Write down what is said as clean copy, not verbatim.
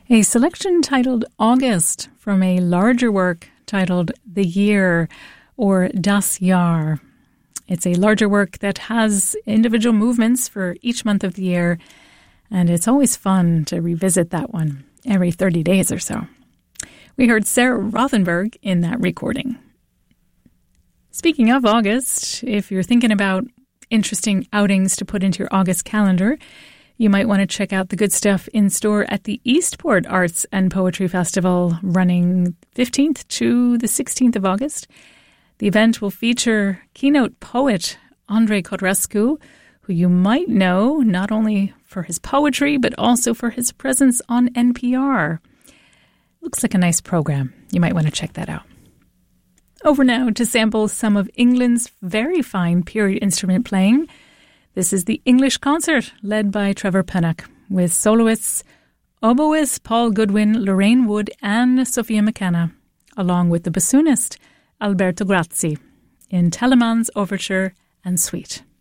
A selection titled August from a larger work titled The Year, or Das Jahr. It's a larger work that has individual movements for each month of the year, and it's always fun to revisit that one every 30 days or so. We heard Sarah Rothenberg in that recording. Speaking of August, if you're thinking about interesting outings to put into your August calendar, you might want to check out the good stuff in store at the Eastport Arts and Poetry Festival running 15th to the 16th of August. The event will feature keynote poet Andrei Codrescu, who you might know not only for his poetry but also for his presence on NPR. Looks like a nice program. You might want to check that out. Over now to sample some of England's very fine period instrument playing. This is the English Concert, led by Trevor Pinnock, with soloists, oboist Paul Goodwin, Lorraine Wood, and Sophia McKenna, along with the bassoonist Alberto Grazzi, in Telemann's Overture and Suite.